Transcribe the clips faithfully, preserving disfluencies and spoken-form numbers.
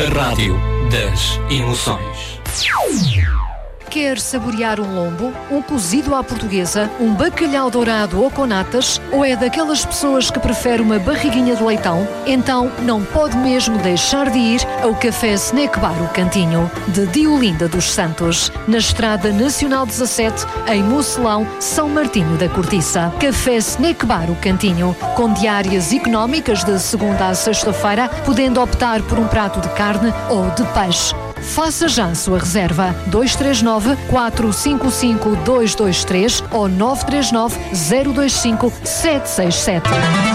A rádio das emoções. Quer saborear um lombo, um cozido à portuguesa, um bacalhau dourado ou com natas? Ou é daquelas pessoas que prefere uma barriguinha de leitão? Então não pode mesmo deixar de ir ao Café Snack Bar O Cantinho, de Diolinda dos Santos, na Estrada Nacional dezassete, em Mocelão, São Martinho da Cortiça. Café Snack Bar O Cantinho, com diárias económicas de segunda a sexta-feira, podendo optar por um prato de carne ou de peixe. Faça já a sua reserva. dois três nove, quatro cinco cinco, dois dois três ou nove três nove, zero dois cinco, sete seis sete.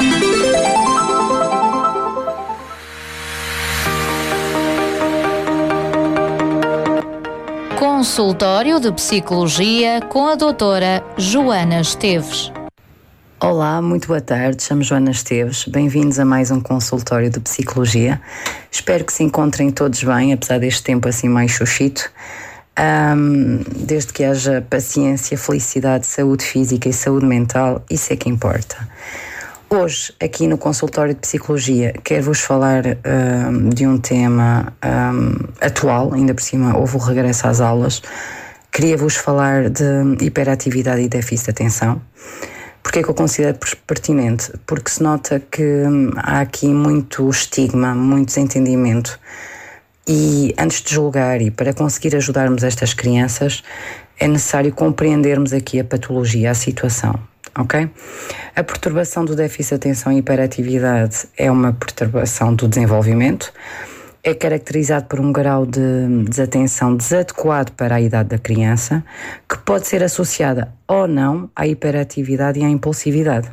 Consultório de Psicologia com a doutora Joana Esteves. Olá, muito boa tarde, chamo Joana Esteves, bem-vindos a mais um consultório de Psicologia. Espero que se encontrem todos bem, apesar deste tempo assim mais xoxito. Um, desde que haja paciência, felicidade, saúde física e saúde mental, isso é que importa. Hoje, aqui no consultório de Psicologia, quero-vos falar um, de um tema um, atual, ainda por cima houve o regresso às aulas. Queria-vos falar de hiperatividade e déficit de atenção. Porquê é que eu considero pertinente? Porque se nota que hum, há aqui muito estigma, muito desentendimento, e antes de julgar e para conseguir ajudarmos estas crianças é necessário compreendermos aqui a patologia, a situação, ok? A perturbação do déficit de atenção e hiperatividade é uma perturbação do desenvolvimento, é caracterizado por um grau de desatenção desadequado para a idade da criança, que pode ser associada ou não à hiperatividade e à impulsividade.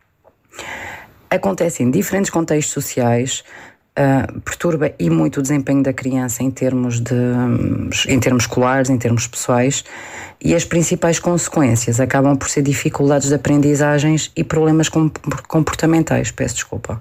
Acontece em diferentes contextos sociais, uh, perturba e muito o desempenho da criança em termos, de, em termos escolares, em termos pessoais, e as principais consequências acabam por ser dificuldades de aprendizagens e problemas comportamentais. Peço desculpa.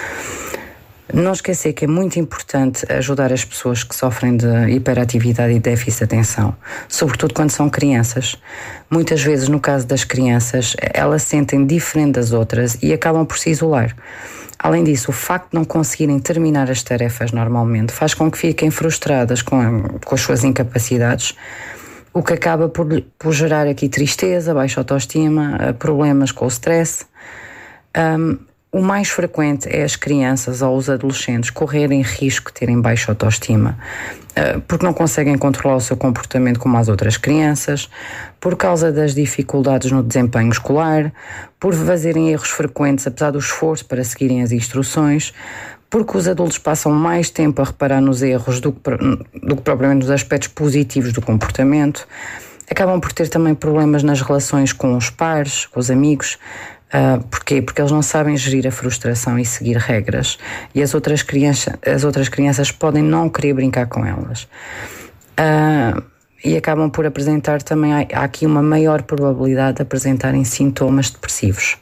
Não esquecer que é muito importante ajudar as pessoas que sofrem de hiperatividade e déficit de atenção, sobretudo quando são crianças. Muitas vezes, no caso das crianças, elas se sentem diferente das outras e acabam por se isolar. Além disso, o facto de não conseguirem terminar as tarefas normalmente faz com que fiquem frustradas com, a, com as suas incapacidades, o que acaba por, por gerar aqui tristeza, baixa autoestima, problemas com o stress. Um, O mais frequente é as crianças ou os adolescentes correrem risco de terem baixa autoestima, porque não conseguem controlar o seu comportamento como as outras crianças, por causa das dificuldades no desempenho escolar, por fazerem erros frequentes apesar do esforço para seguirem as instruções, porque os adultos passam mais tempo a reparar nos erros do que, do que propriamente nos aspectos positivos do comportamento, acabam por ter também problemas nas relações com os pares, com os amigos. Uh, porquê? Porque eles não sabem gerir a frustração e seguir regras, e as outras crianças, as outras crianças podem não querer brincar com elas, uh, e acabam por apresentar também, há, há aqui uma maior probabilidade de apresentarem sintomas depressivos.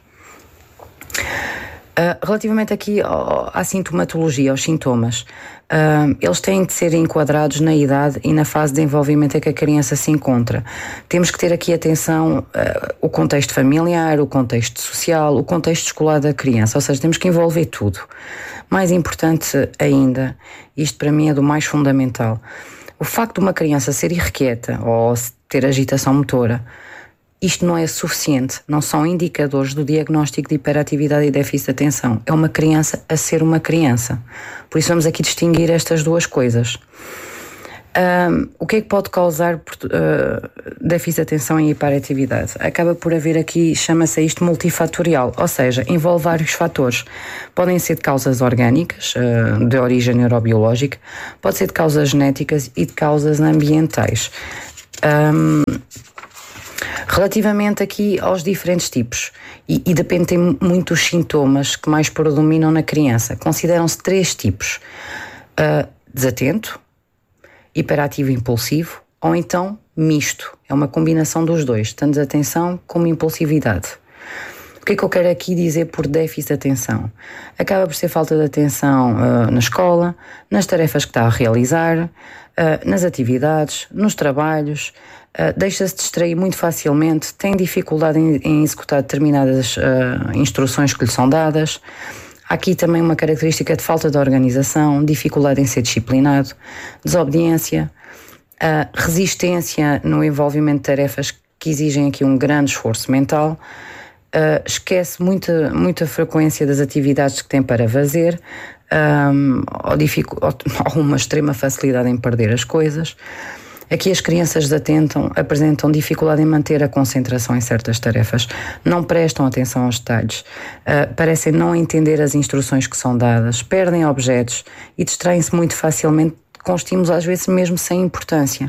Uh, relativamente aqui ao, à sintomatologia, aos sintomas, uh, eles têm de ser enquadrados na idade e na fase de desenvolvimento em que a criança se encontra. Temos que ter aqui atenção uh, o contexto familiar, o contexto social, o contexto escolar da criança, ou seja, temos que envolver tudo. Mais importante ainda, isto para mim é do mais fundamental, o facto de uma criança ser irrequieta ou ter agitação motora, isto não é suficiente, não são indicadores do diagnóstico de hiperatividade e déficit de atenção. É uma criança a ser uma criança. Por isso vamos aqui distinguir estas duas coisas. Um, o que é que pode causar uh, déficit de atenção e hiperatividade? Acaba por haver aqui, chama-se isto multifatorial, ou seja, envolve vários fatores. Podem ser de causas orgânicas, uh, de origem neurobiológica, pode ser de causas genéticas e de causas ambientais. Um, Relativamente aqui aos diferentes tipos, e, e depende muito dos sintomas que mais predominam na criança, consideram-se três tipos: uh, desatento, hiperativo e impulsivo, ou então misto, é uma combinação dos dois, tanto desatenção como impulsividade. O que é que eu quero aqui dizer por déficit de atenção? Acaba por ser falta de atenção uh, na escola, nas tarefas que está a realizar, uh, nas atividades, nos trabalhos, uh, deixa-se distrair muito facilmente, tem dificuldade em, em executar determinadas uh, instruções que lhe são dadas, Há aqui também uma característica de falta de organização, dificuldade em ser disciplinado, desobediência, uh, resistência no envolvimento de tarefas que exigem aqui um grande esforço mental, uh, esquece muita, muita frequência das atividades que tem para fazer, um, ou, dificu- ou, ou uma extrema facilidade em perder as coisas. Aqui as crianças desatentam, apresentam dificuldade em manter a concentração em certas tarefas, não prestam atenção aos detalhes, uh, parecem não entender as instruções que são dadas, perdem objetos e distraem-se muito facilmente com estímulos às vezes mesmo sem importância.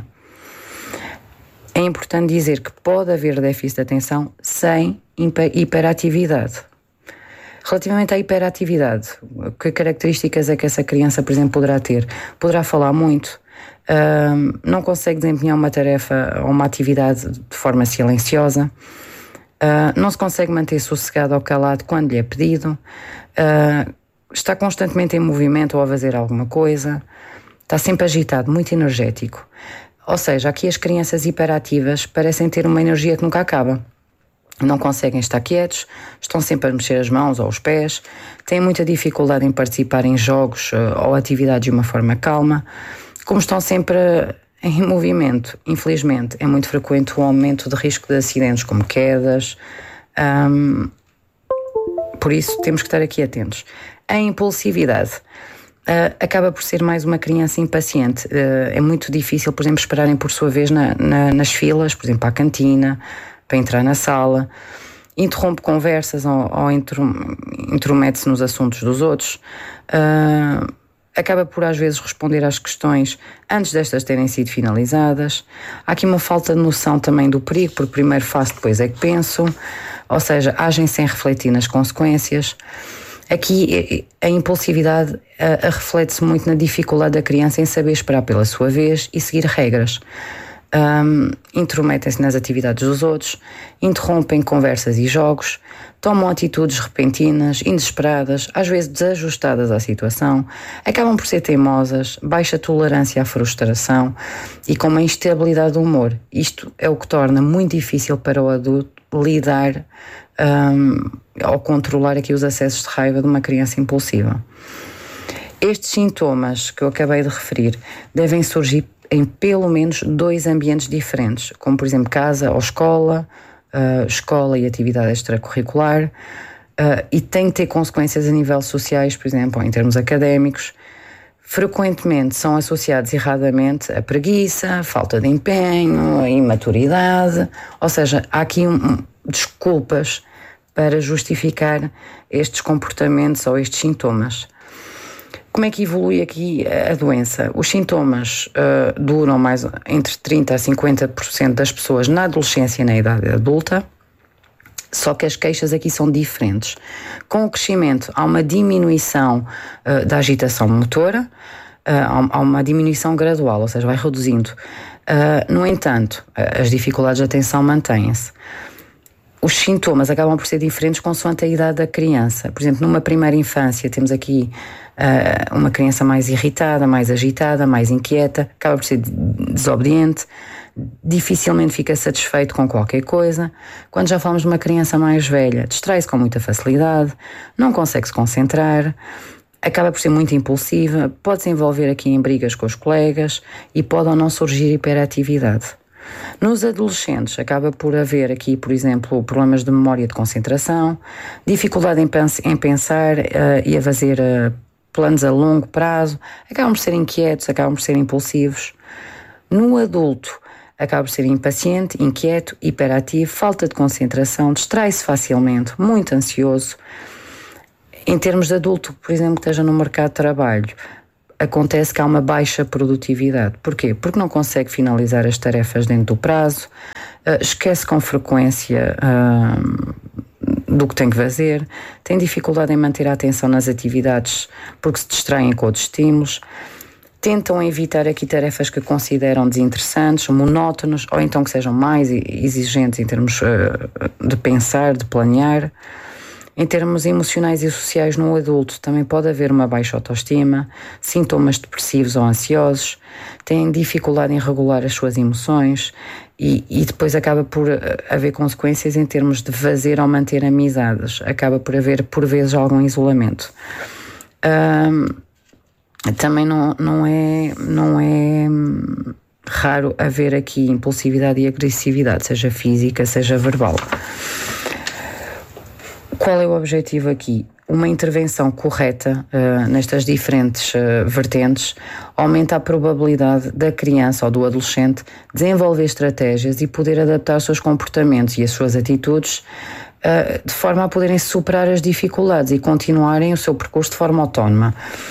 É importante dizer que pode haver déficit de atenção sem hiperatividade. Relativamente à hiperatividade, que características é que essa criança, por exemplo, poderá ter? Poderá falar muito, uh, não consegue desempenhar uma tarefa ou uma atividade de forma silenciosa, uh, não se consegue manter sossegado ou calado quando lhe é pedido, uh, está constantemente em movimento ou a fazer alguma coisa, está sempre agitado, muito energético. Ou seja, aqui as crianças hiperativas parecem ter uma energia que nunca acaba. Não conseguem estar quietos, estão sempre a mexer as mãos ou os pés, têm muita dificuldade em participar em jogos ou atividades de uma forma calma. Como estão sempre em movimento, infelizmente, é muito frequente o aumento de risco de acidentes como quedas. Um, por isso, temos que estar aqui atentos. A impulsividade. Uh, acaba por ser mais uma criança impaciente. Uh, é muito difícil, por exemplo, esperarem por sua vez na, na, nas filas, por exemplo, à cantina, para entrar na sala. Interrompe conversas ou, ou intromete-se nos assuntos dos outros. Uh, acaba por, às vezes, responder às questões antes destas terem sido finalizadas. Há aqui uma falta de noção também do perigo, porque primeiro faço, depois é que penso. Ou seja, agem sem refletir nas consequências. Aqui a impulsividade a, a reflete-se muito na dificuldade da criança em saber esperar pela sua vez e seguir regras. Um, intrometem-se nas atividades dos outros, interrompem conversas e jogos, tomam atitudes repentinas, inesperadas, às vezes desajustadas à situação, acabam por ser teimosas, baixa tolerância à frustração e com uma instabilidade do humor. Isto é o que torna muito difícil para o adulto lidar um, ou controlar aqui os acessos de raiva de uma criança impulsiva. Estes sintomas que eu acabei de referir devem surgir em pelo menos dois ambientes diferentes, como por exemplo casa ou escola, uh, escola e atividade extracurricular, uh, e tem que ter consequências a nível sociais, por exemplo, em termos académicos. Frequentemente são associados erradamente a preguiça, falta de empenho, a imaturidade, ou seja, há aqui um, desculpas para justificar estes comportamentos ou estes sintomas. Como é que evolui aqui a doença? Os sintomas uh, duram mais entre trinta a cinquenta por cento das pessoas na adolescência e na idade adulta, só que as queixas aqui são diferentes. Com o crescimento há uma diminuição uh, da agitação motora, uh, há uma diminuição gradual, ou seja, vai reduzindo. Uh, no entanto, as dificuldades de atenção mantêm-se. Os sintomas acabam por ser diferentes consoante a idade da criança. Por exemplo, numa primeira infância temos aqui uh, uma criança mais irritada, mais agitada, mais inquieta, acaba por ser desobediente, dificilmente fica satisfeito com qualquer coisa. Quando já falamos de uma criança mais velha, distrai-se com muita facilidade, não consegue se concentrar, acaba por ser muito impulsiva, pode se envolver aqui em brigas com os colegas e pode ou não surgir hiperatividade. Nos adolescentes acaba por haver aqui, por exemplo, problemas de memória de concentração, dificuldade em, pens- em pensar uh, e a fazer uh, planos a longo prazo, acabam por ser inquietos, acabam por ser impulsivos. No adulto acaba por ser impaciente, inquieto, hiperativo, falta de concentração, distrai-se facilmente, muito ansioso. Em termos de adulto, por exemplo, que esteja no mercado de trabalho, acontece que há uma baixa produtividade. Porquê? Porque não consegue finalizar as tarefas dentro do prazo, uh, esquece com frequência uh, do que tem que fazer, tem dificuldade em manter a atenção nas atividades porque se distraem com outros estímulos, tentam evitar aqui tarefas que consideram desinteressantes, monótonas ou então que sejam mais exigentes em termos uh, de pensar, de planear. Em termos emocionais e sociais no adulto, também pode haver uma baixa autoestima, sintomas depressivos ou ansiosos, têm dificuldade em regular as suas emoções e, e depois acaba por haver consequências em termos de fazer ou manter amizades. Acaba por haver, por vezes, algum isolamento. Um, também não, não é... Não é raro haver aqui impulsividade e agressividade, seja física, seja verbal. Qual é o objetivo aqui? Uma intervenção correta uh, nestas diferentes uh, vertentes aumenta a probabilidade da criança ou do adolescente desenvolver estratégias e poder adaptar os seus comportamentos e as suas atitudes uh, de forma a poderem superar as dificuldades e continuarem o seu percurso de forma autónoma.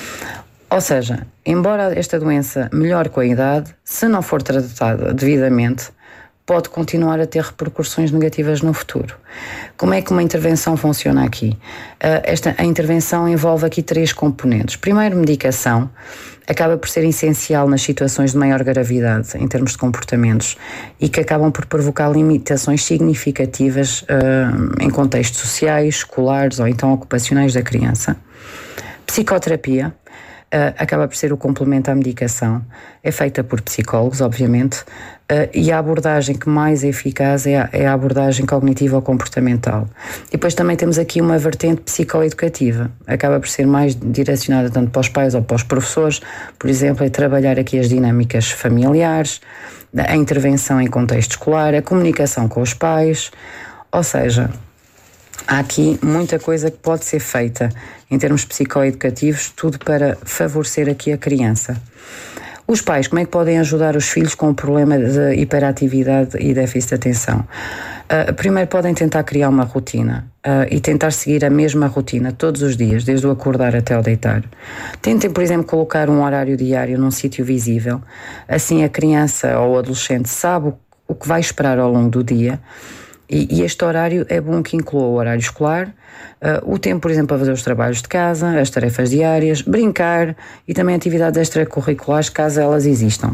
Ou seja, embora esta doença melhore com a idade, se não for tratada devidamente, pode continuar a ter repercussões negativas no futuro. Como é que uma intervenção funciona aqui? Esta, a intervenção envolve aqui três componentes. Primeiro, medicação. Acaba por ser essencial nas situações de maior gravidade em termos de comportamentos e que acabam por provocar limitações significativas uh, em contextos sociais, escolares ou então ocupacionais da criança. Psicoterapia. Uh, acaba por ser o complemento à medicação, é feita por psicólogos, obviamente, uh, e a abordagem que mais é eficaz é a, é a abordagem cognitivo-comportamental. E depois também temos aqui uma vertente psicoeducativa, acaba por ser mais direcionada tanto para os pais ou para os professores, por exemplo, é trabalhar aqui as dinâmicas familiares, a intervenção em contexto escolar, a comunicação com os pais, ou seja, há aqui muita coisa que pode ser feita em termos psicoeducativos, tudo para favorecer aqui a criança. Os pais, como é que podem ajudar os filhos com o problema de hiperatividade e déficit de atenção? Uh, primeiro podem tentar criar uma rotina uh, e tentar seguir a mesma rotina todos os dias, desde o acordar até o deitar. Tentem, por exemplo, colocar um horário diário num sítio visível, assim a criança ou o adolescente sabe o, o que vai esperar ao longo do dia. E, e este horário é bom que inclua o horário escolar, uh, o tempo, por exemplo, para fazer os trabalhos de casa, as tarefas diárias, brincar e também atividades extracurriculares, caso elas existam.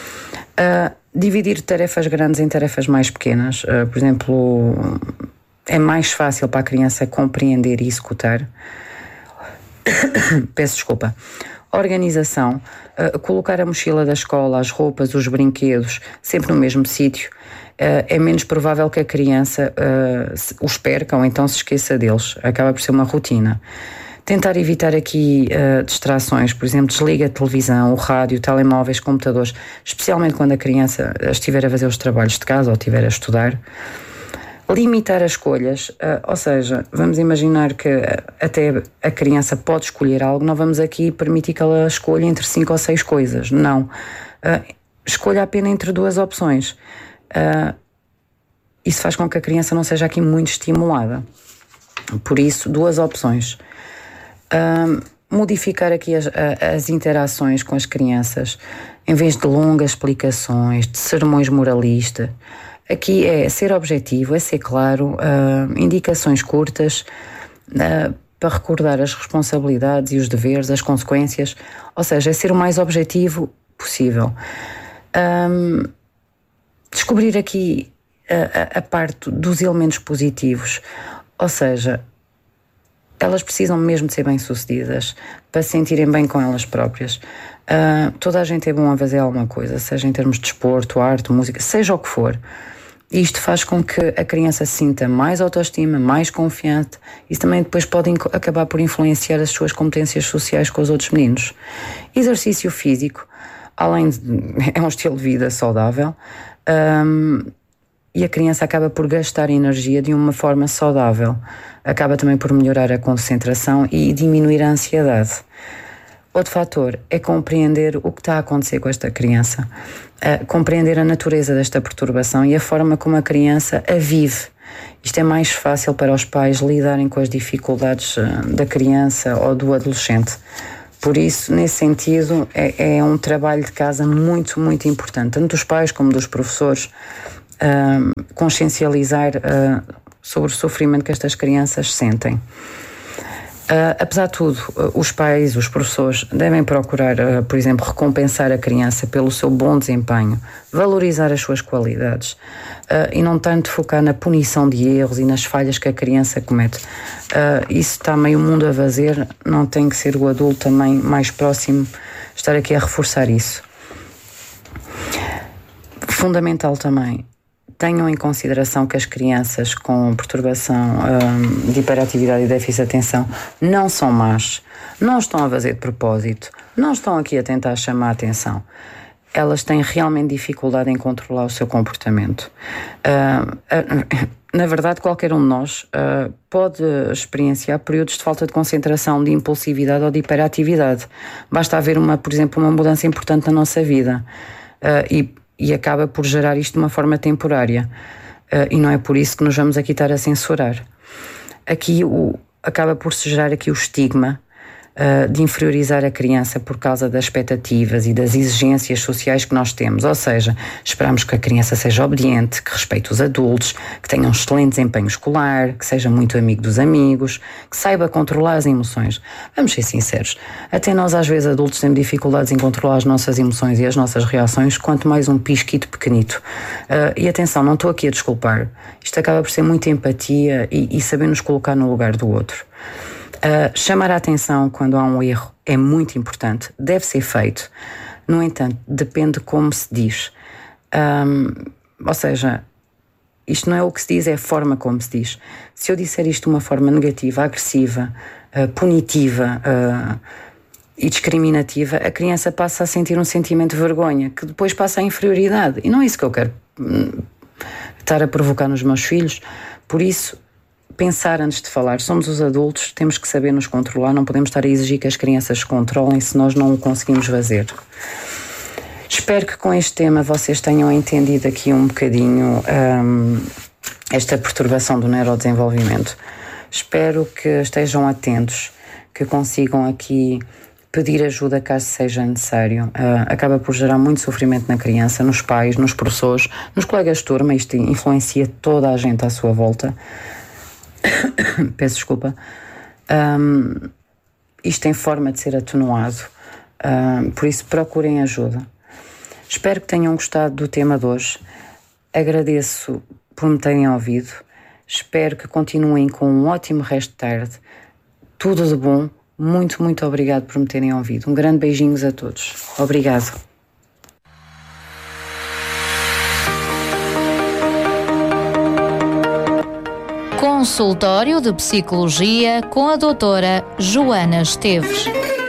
Uh, dividir tarefas grandes em tarefas mais pequenas, uh, por exemplo, é mais fácil para a criança compreender e executar. Peço desculpa. Organização, uh, colocar a mochila da escola, as roupas, os brinquedos, sempre no mesmo sítio. Uh, é menos provável que a criança uh, os perca ou então se esqueça deles. Acaba por ser uma rotina. Tentar evitar aqui uh, distrações, por exemplo, desliga a televisão, o rádio, telemóveis, computadores, especialmente quando a criança estiver a fazer os trabalhos de casa ou estiver a estudar. Limitar as escolhas, uh, ou seja, vamos imaginar que até a criança pode escolher algo, não vamos aqui permitir que ela escolha entre cinco ou seis coisas, não. Uh, escolha apenas entre duas opções. Uh, isso faz com que a criança não seja aqui muito estimulada. Por isso, duas opções. Uh, modificar aqui as, as interações com as crianças, em vez de longas explicações, de sermões moralistas. Aqui é ser objetivo, é ser claro, uh, indicações curtas uh, para recordar as responsabilidades e os deveres, as consequências, ou seja, é ser o mais objetivo possível. Um, descobrir aqui a, a, a parte dos elementos positivos, ou seja, elas precisam mesmo de ser bem-sucedidas para se sentirem bem com elas próprias. Uh, toda a gente é bom a fazer alguma coisa, seja em termos de desporto, arte, música, seja o que for. Isto faz com que a criança se sinta mais autoestima, mais confiante. Isso também depois pode acabar por influenciar as suas competências sociais com os outros meninos. Exercício físico, além de... é um estilo de vida saudável, um, e a criança acaba por gastar energia de uma forma saudável. Acaba também por melhorar a concentração e diminuir a ansiedade. Outro fator é compreender o que está a acontecer com esta criança, uh, compreender a natureza desta perturbação e a forma como a criança a vive. Isto é mais fácil para os pais lidarem com as dificuldades uh, da criança ou do adolescente. Por isso, nesse sentido, é, é um trabalho de casa muito, muito importante, tanto dos pais como dos professores, uh, consciencializar uh, sobre o sofrimento que estas crianças sentem. Uh, apesar de tudo, uh, os pais, os professores devem procurar, uh, por exemplo, recompensar a criança pelo seu bom desempenho, valorizar as suas qualidades, e não tanto focar na punição de erros e nas falhas que a criança comete. Uh, isso está meio mundo a fazer, não tem que ser o adulto também mais próximo estar aqui a reforçar isso. Fundamental também, tenham em consideração que as crianças com perturbação um, de hiperatividade e déficit de atenção não são más, não estão a fazer de propósito, não estão aqui a tentar chamar a atenção. Elas têm realmente dificuldade em controlar o seu comportamento. Uh, uh, na verdade, qualquer um de nós uh, pode experienciar períodos de falta de concentração, de impulsividade ou de hiperatividade. Basta haver, uma, por exemplo, uma mudança importante na nossa vida uh, e, e acaba por gerar isto de uma forma temporária. Uh, e não é por isso que nos vamos aqui estar a censurar. Aqui o, acaba por se gerar aqui o estigma Uh, de inferiorizar a criança por causa das expectativas e das exigências sociais que nós temos. Ou seja, esperamos que a criança seja obediente, que respeite os adultos, que tenha um excelente desempenho escolar, que seja muito amigo dos amigos, que saiba controlar as emoções. Vamos ser sinceros, até nós às vezes adultos temos dificuldades em controlar as nossas emoções e as nossas reações, quanto mais um pisquito pequenito. Uh, e atenção, não estou aqui a desculpar. Isto acaba por ser muita empatia e, e saber nos colocar no lugar do outro. Uh, chamar a atenção quando há um erro é muito importante, deve ser feito. No entanto, depende como se diz. Um, ou seja, isto não é o que se diz, é a forma como se diz. Se eu disser isto de uma forma negativa, agressiva, uh, punitiva uh, e discriminativa, a criança passa a sentir um sentimento de vergonha, que depois passa à inferioridade. E não é isso que eu quero hum, estar a provocar nos meus filhos. Por isso, pensar antes de falar. Somos os adultos, temos que saber nos controlar, não podemos estar a exigir que as crianças se controlem se nós não o conseguimos fazer. Espero que com este tema vocês tenham entendido aqui um bocadinho um, esta perturbação do neurodesenvolvimento. Espero que estejam atentos, que consigam aqui pedir ajuda caso seja necessário. Uh, acaba por gerar muito sofrimento na criança, nos pais, nos professores, nos colegas de turma. Isto influencia toda a gente à sua volta. Peço desculpa. Um, isto tem forma de ser atenuado, um, por isso procurem ajuda. Espero que tenham gostado do tema de hoje. Agradeço por me terem ouvido. Espero que continuem com um ótimo resto de tarde. Tudo de bom. Muito, muito obrigado por me terem ouvido. Um grande beijinhos a todos. Obrigado. Consultório de Psicologia com a doutora Joana Esteves.